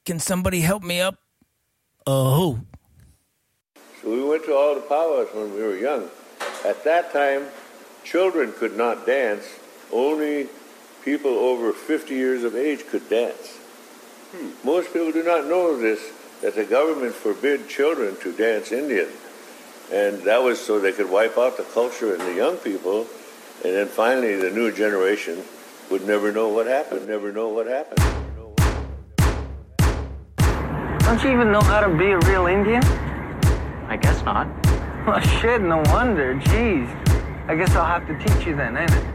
Can somebody help me up? Who? So we went to all the powwows when we were young. At that time, children could not dance. Only people over 50 years of age could dance. Most people do not know this, that the government forbid children to dance Indian. And that was so they could wipe out the culture and the young people, and then finally the new generation would never know what happened, never know what happened. Don't you even know how to be a real Indian? I guess not. Well, shit, no wonder. Jeez. I guess I'll have to teach you then, ain't it?